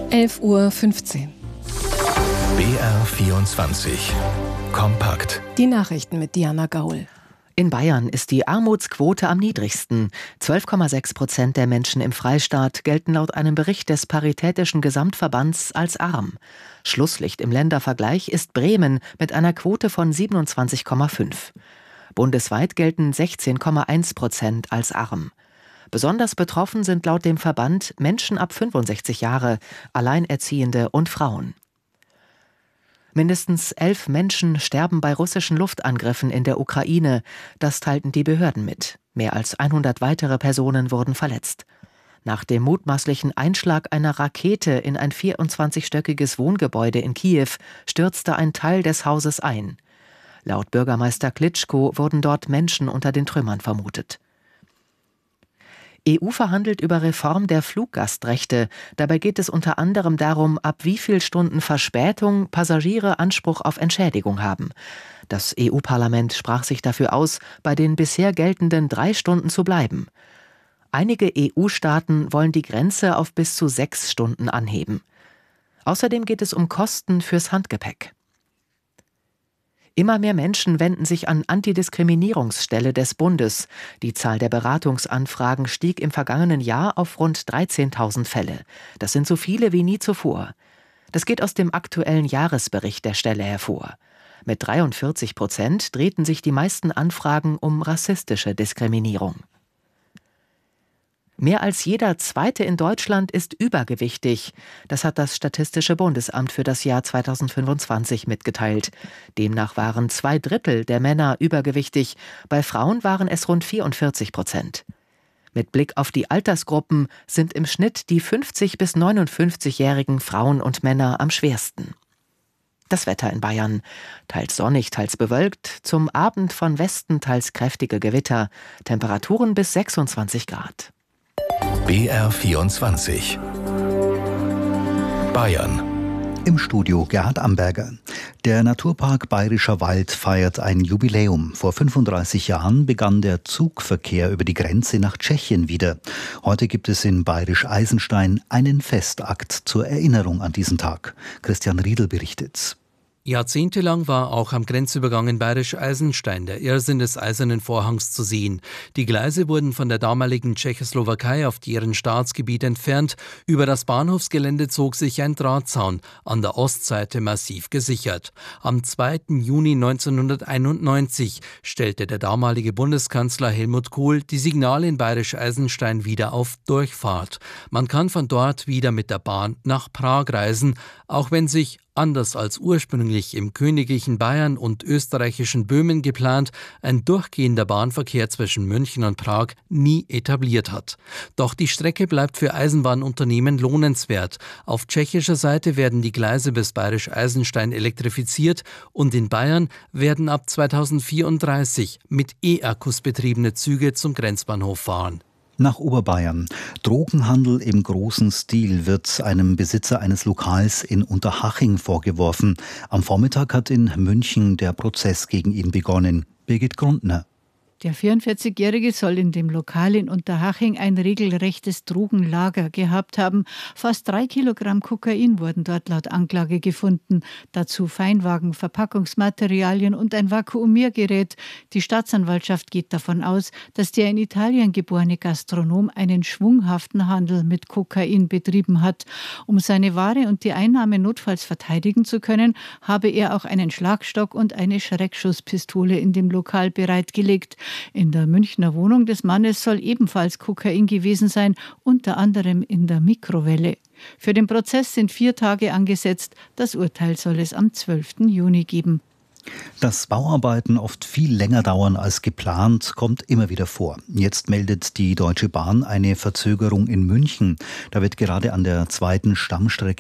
11:15 Uhr. BR24 Kompakt. Die Nachrichten mit Diana Gaul. In Bayern ist die Armutsquote am niedrigsten. 12,6% der Menschen im Freistaat gelten laut einem Bericht des Paritätischen Gesamtverbands als arm. Schlusslicht im Ländervergleich ist Bremen mit einer Quote von 27,5. Bundesweit gelten 16,1% als arm. Besonders betroffen sind laut dem Verband Menschen ab 65 Jahre, Alleinerziehende und Frauen. Mindestens 11 Menschen sterben bei russischen Luftangriffen in der Ukraine. Das teilten die Behörden mit. Mehr als 100 weitere Personen wurden verletzt. Nach dem mutmaßlichen Einschlag einer Rakete in ein 24-stöckiges Wohngebäude in Kiew stürzte ein Teil des Hauses ein. Laut Bürgermeister Klitschko wurden dort Menschen unter den Trümmern vermutet. EU verhandelt über Reform der Fluggastrechte. Dabei geht es unter anderem darum, ab wie viel Stunden Verspätung Passagiere Anspruch auf Entschädigung haben. Das EU-Parlament sprach sich dafür aus, bei den bisher geltenden 3 Stunden zu bleiben. Einige EU-Staaten wollen die Grenze auf bis zu 6 Stunden anheben. Außerdem geht es um Kosten fürs Handgepäck. Immer mehr Menschen wenden sich an Antidiskriminierungsstelle des Bundes. Die Zahl der Beratungsanfragen stieg im vergangenen Jahr auf rund 13.000 Fälle. Das sind so viele wie nie zuvor. Das geht aus dem aktuellen Jahresbericht der Stelle hervor. Mit 43% drehten sich die meisten Anfragen um rassistische Diskriminierung. Mehr als jeder Zweite in Deutschland ist übergewichtig. Das hat das Statistische Bundesamt für das Jahr 2025 mitgeteilt. Demnach waren 2/3 der Männer übergewichtig. Bei Frauen waren es rund 44%. Mit Blick auf die Altersgruppen sind im Schnitt die 50- bis 59-jährigen Frauen und Männer am schwersten. Das Wetter in Bayern. Teils sonnig, teils bewölkt. Zum Abend von Westen teils kräftige Gewitter. Temperaturen bis 26 Grad. BR24 Bayern. Im Studio Gerhard Amberger. Der Naturpark Bayerischer Wald feiert ein Jubiläum. Vor 35 Jahren begann der Zugverkehr über die Grenze nach Tschechien wieder. Heute gibt es in Bayerisch Eisenstein einen Festakt zur Erinnerung an diesen Tag. Christian Riedl berichtet. Jahrzehntelang war auch am Grenzübergang in Bayerisch Eisenstein der Irrsinn des Eisernen Vorhangs zu sehen. Die Gleise wurden von der damaligen Tschechoslowakei auf deren Staatsgebiet entfernt. Über das Bahnhofsgelände zog sich ein Drahtzaun, an der Ostseite massiv gesichert. Am 2. Juni 1991 stellte der damalige Bundeskanzler Helmut Kohl die Signale in Bayerisch Eisenstein wieder auf Durchfahrt. Man kann von dort wieder mit der Bahn nach Prag reisen, auch wenn sich anders als ursprünglich im königlichen Bayern und österreichischen Böhmen geplant, ein durchgehender Bahnverkehr zwischen München und Prag nie etabliert hat. Doch die Strecke bleibt für Eisenbahnunternehmen lohnenswert. Auf tschechischer Seite werden die Gleise bis Bayerisch Eisenstein elektrifiziert und in Bayern werden ab 2034 mit E-Akkus betriebene Züge zum Grenzbahnhof fahren. Nach Oberbayern. Drogenhandel im großen Stil wird einem Besitzer eines Lokals in Unterhaching vorgeworfen. Am Vormittag hat in München der Prozess gegen ihn begonnen. Birgit Grundner. Der 44-Jährige soll in dem Lokal in Unterhaching ein regelrechtes Drogenlager gehabt haben. Fast 3 Kilogramm Kokain wurden dort laut Anklage gefunden. Dazu Feinwagen, Verpackungsmaterialien und ein Vakuumiergerät. Die Staatsanwaltschaft geht davon aus, dass der in Italien geborene Gastronom einen schwunghaften Handel mit Kokain betrieben hat. Um seine Ware und die Einnahme notfalls verteidigen zu können, habe er auch einen Schlagstock und eine Schreckschusspistole in dem Lokal bereitgelegt. In der Münchner Wohnung des Mannes soll ebenfalls Kokain gewesen sein, unter anderem in der Mikrowelle. Für den Prozess sind 4 Tage angesetzt. Das Urteil soll es am 12. Juni geben. Dass Bauarbeiten oft viel länger dauern als geplant, kommt immer wieder vor. Jetzt meldet die Deutsche Bahn eine Verzögerung in München. Da wird gerade an der 2. Stammstrecke